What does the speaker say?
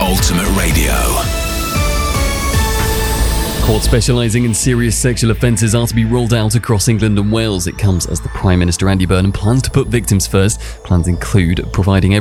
Ultimate Radio. Courts specialising in serious sexual offences are to be rolled out across England and Wales. It comes as the Prime Minister Andy Burnham plans to put victims first. Plans include providing